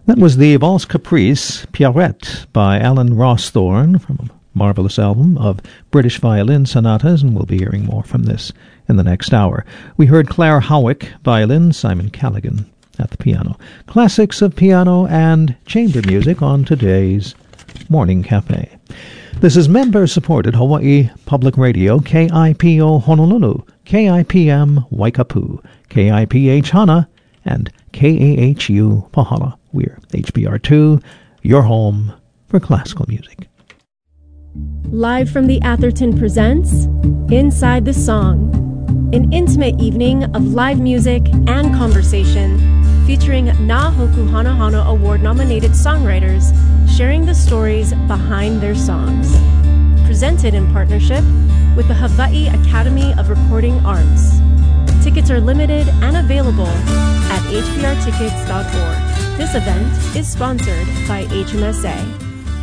That was the Valse Caprice, Pierrette, by Alan Rawsthorne, from a marvelous album of British violin sonatas, and we'll be hearing more from this in the next hour. We heard Claire Howick, violin, Simon Callaghan at the piano. Classics of piano and chamber music on today's Morning Cafe. This is member-supported Hawaii Public Radio, KIPO Honolulu, KIPM Waikapu, KIPH Hana, and KAHU Pahala. We're HBR2, your home for classical music. Live from the Atherton presents Inside the Song, an intimate evening of live music and conversation featuring Na Hoku Hana Hana Award-nominated songwriters sharing the stories behind their songs. Presented in partnership with the Hawaii Academy of Recording Arts. Tickets are limited and available at hbrtickets.org. This event is sponsored by HMSA.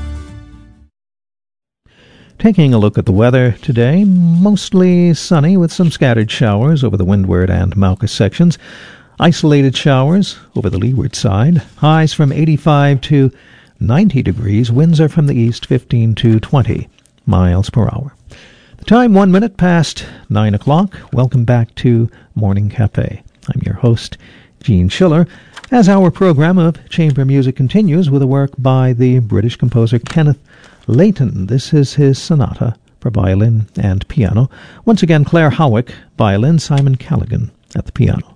Taking a look at the weather today, mostly sunny with some scattered showers over the windward and Mauka sections. Isolated showers over the leeward side. Highs from 85 to 90 degrees. Winds are from the east 15 to 20 miles per hour. The time 1 minute past 9 o'clock. Welcome back to Morning Cafe. I'm your host, Gene Schiller, as our program of chamber music continues with a work by the British composer Kenneth Layton. This is his sonata for violin and piano. Once again, Claire Howick, violin, Simon Callaghan at the piano.